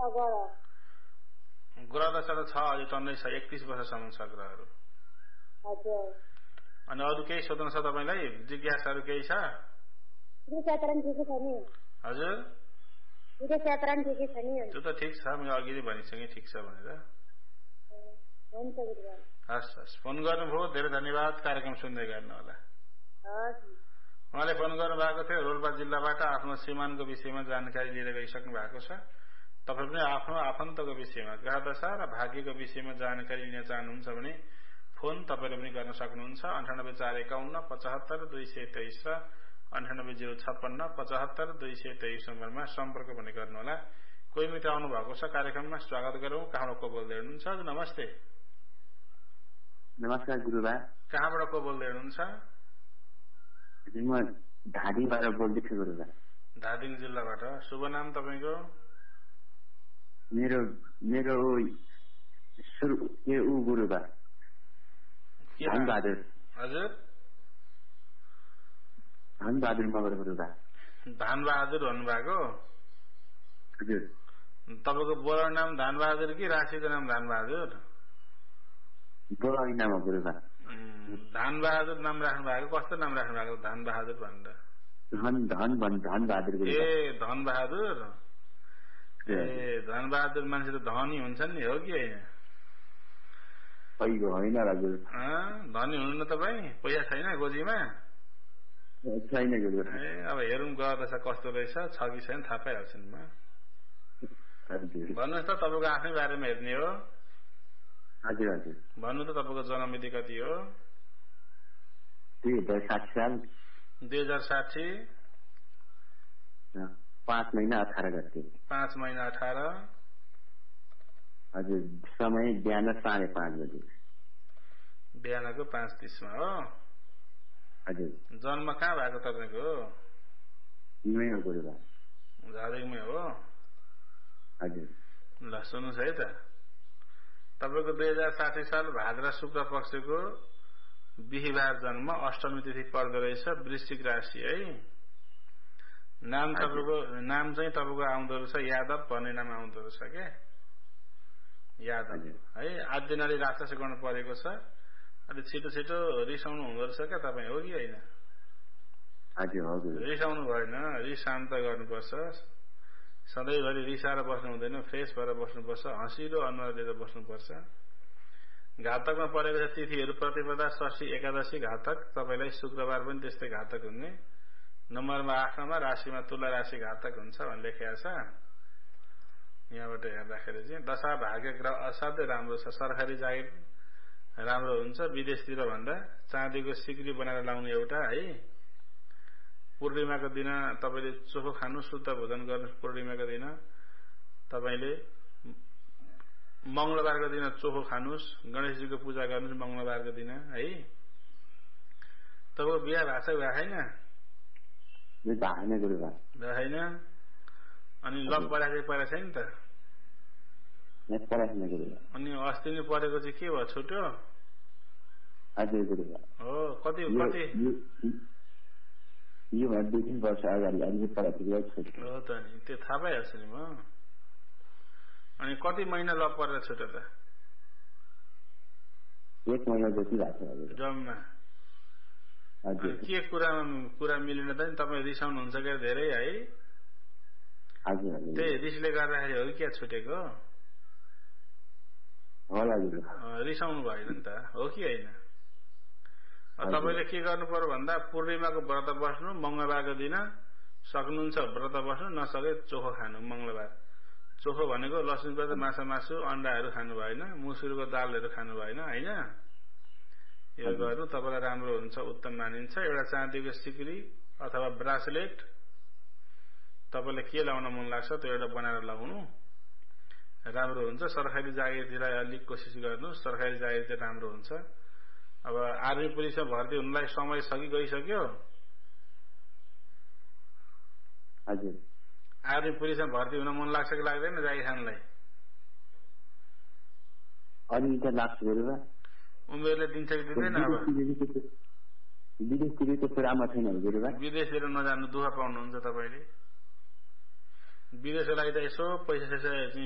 ग्रह दशा त छ अझै टन्नै छ 31 वर्षसम्म छ ग्रहहरू अनि अरू केही सोध्नु छ तपाईलाई जिज्ञासाहरू केही छ हजुर त्यो त ठिक छ मैले अघि नै भनिसकेँ ठिक छ भनेर हस् हस् फोन गर्नुभयो धेरै धन्यवाद कार्यक्रम सुन्दै गर्नु होला उहाँले फोन गर्नु भएको थियो रोल्पा जिल्लाबाट आफ्नो श्रीमानको विषयमा जानकारी लिएर गइसक्नु भएको छ तपाईं पनि आफ्नो आफन्तको विषयमा ग्रह दशा र भाग्यको विषयमा जानकारी लिन चाहनुहुन्छ भने फोन तपाईले पनि गर्न सक्नुहुन्छ 9841 75 223 र 9806 75 223 नम्बरमा सम्पर्क पनि गर्नु होला कोही मित्र आउनु भएको छ कार्यक्रममा स्वागत गरौँ कहाँबाट को बोल्दै हुनुहुन्छ नमस्ते नमस्कार गुरुबा कहाँबाट को बोल्दै हुनुहुन्छ म धादिङबाट बोल्दैछु गुरुबा धादिङ जिल्लाबाट शुभ नाम तपाईको मेरो गुरुबा धनबहादुर हजुर धनबहादुर मगर गुरुबा धनबहादुर भन्नुभएको हजुर तपाईको बोलाउने नाम धनबहादुर कि राशिको नाम धनबहादुर बोलाउने नाम हो गुरुबा धनबहादुर नाम राख्नु भएको कस्तो नाम राख्नु भएको धनबहादुर भनेर धनबहादुर ए धनबहादुर ए धनबहादुर मान्छे त धनी हुन्छ नि हो कि होइन हजुर धनी हुनु न तपाई पैसा छैन गोजीमा छैन गुरु ए अब हेरौँ गर्दैछ कस्तो रहेछ छ कि छैन थाहा पाइहाल्छ नि म भन्नुहोस् त तपाईँको आफ्नै बारेमा हेर्ने हो हजुर हजुर भन्नु त तपाईँको जन्ममिति कति हो 2060 साल 2060 5 महिना 18 गते 5 महिना 18 हजुर समय बिहान 5:30 बजे बिहानको 5:30 मा हो हजुर जन्म कहाँ भएको तपाईको मेरो गुरुबा झादिङमै हो हजुर ल सुन्नुस् है त तपाईको 2060 साल भाद्र शुक्ल पक्षको बिहीबार जन्म अष्टमी तिथि पर्दो रहेछ वृश्चिक राशि है नाम चाहिँ तपाईको आउँदो रहेछ यादव भन्ने नाम आउँदो रहेछ के यादव है आद्यनाली राक्षस गर्नु परेको छ अलि छिटो छिटो रिसाउनु हुँदो रहेछ क्या तपाईँ हो कि होइन रिसाउनु भएन रिस शान्त गर्नुपर्छ सधैँभरि रिसाएर बस्नु हुँदैन फ्रेस भएर बस्नुपर्छ हँसिलो अनुहार लिएर बस्नुपर्छ घातकमा परेको छ तिथिहरू प्रतिपदा षष्ठी एकादशी घातक तपाईलाई शुक्रबार पनि त्यस्तै घातक हुने नम्बरमा 8 मा राशिमा तुला राशि घातक हुन्छ भन्ने लेखेको छ यहाँबाट हेर्दाखेरि चाहिँ दशा भाग्य ग्रह असाध्यै राम्रो छ सरकारी जागिर राम्रो हुन्छ विदेशतिर भन्दा चाँदीको सिक्री बनाएर लाउने एउटा है पूर्णिमाको दिन तपाईले चोखो खानु शुद्ध भोजन गर्नु पूर्णिमाको दिन तपाईले मंगलबारको दिन चोखो खानुस् गणेशजीको पूजा गर्नुस् मंगलबारको दिन है तपाईको बिहा भएको छ छैन होइन अनि लक परेको छैन त अनि अस्ति नै परेको चाहिँ के भयो छुट्यो हो कति यो 2-3 वर्ष अगाडि अलि परेको हो त नि त्यो थाहा पाइहाल्छु नि म अनि कति महिना लक परेर छुट्यो त 1 महिना जति भएको छ जम्मा के कुरा मिलेन त नि तपाईँ रिसाउनु हुन्छ के धेरै है त्यही रिसले गर्दाखेरि हो कि क्या छुटेको रिसाउनु भएन नि त हो कि होइन तपाईले के गर्नु पर्यो भन्दा पूर्णिमाको व्रत बस्नु मंगलबारको दिन सक्नुहुन्छ व्रत बस्नु नसके चोखो खानु मंगलबार चोखो भनेको लसुनबाट मासु अण्डाहरू खानु भएन मुसुरको दालहरू खानु भएन हैन यो गर्नु तपाईलाई राम्रो हुन्छ उत्तम मानिन्छ एउटा चाँदीको सिक्री अथवा ब्रासलेट तपाईलाई के लाउन मन लाग्छ त्यो एउटा बनाएर लगाउनु राम्रो हुन्छ सरकारी जागिरतिर अलिक कोसिस गर्नु सरकारी जागिर चाहिँ राम्रो हुन्छ अब आर्मी पुलिसमा भर्ती हुनलाई समय सकी गइसक्यो हजुर आर्मी पुलिसमा भर्ती हुन मन लाग्छ कि लाग्दैन जागिर खानलाई अनि त लाग्छ गुरुबा उमेरले दिन्छ कि दिँदैन अब विदेशतिर त पुरामा छैन गुरुबा विदेशतिर नजानु दुःख पाउनुहुन्छ तपाईले विदेशको लागि त यसो पैसा